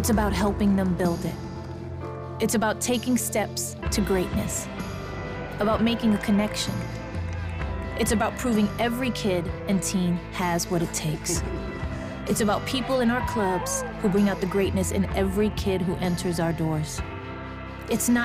It's about helping them build it. It's about taking steps to greatness, about making a connection. It's about proving every kid and teen has what it takes. It's about people in our clubs who bring out the greatness in every kid who enters our doors. It's not